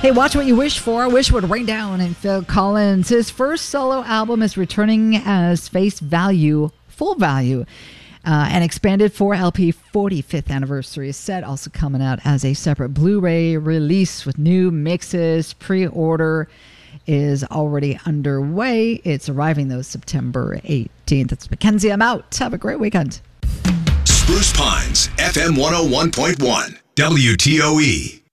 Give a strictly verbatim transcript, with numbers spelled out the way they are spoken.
Hey, watch what you wish for. I wish would rain down. And Phil Collins, his first solo album is returning as Face Value, Full Value. Uh, an expanded four L P forty-fifth anniversary set, also coming out as a separate Blu-ray release with new mixes. Pre-order is already underway. It's arriving, though, September eighteenth. It's Mackenzie. I'm out. Have a great weekend. Spruce Pines, F M one oh one point one, W T O E.